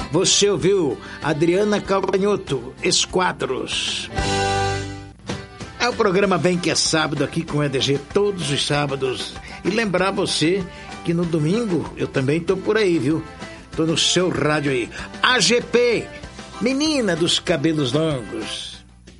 Você ouviu Adriana Calcanhoto, Esquadros. O programa Bem Que É Sábado aqui com o EDG todos os sábados. E lembrar você que no domingo eu também tô por aí, viu? Tô no seu rádio aí. AGP, Menina dos Cabelos Longos.